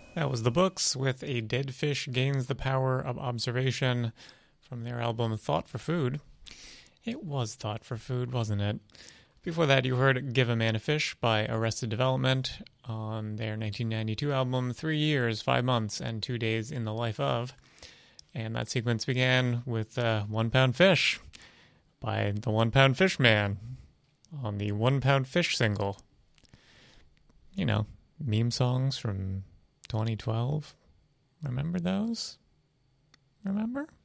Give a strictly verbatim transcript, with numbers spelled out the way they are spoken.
That was The Books with A Dead Fish Gains the Power of Observation from their album Thought for Food. It was Thought for Food, wasn't it? Before that, you heard Give a Man a Fish by Arrested Development on their nineteen ninety-two album Three Years, Five Months, and Two Days in the Life of. And that sequence began with uh, One Pound Fish by the One Pound Fish Man on the One Pound Fish single. You know, meme songs from twenty twelve. Remember those? Remember?